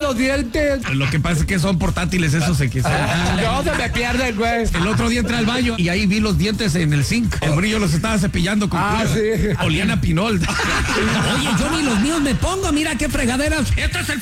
los dientes. Lo que pasa es que son portátiles esos XL. No se me pierden, güey. El otro día entré al baño y ahí vi los dientes en el zinc. El brillo los estaba cepillando con cuidado. Sí. Olían a pinol. Oye, yo ni los míos me pongo, mira qué fregaderas. Este es el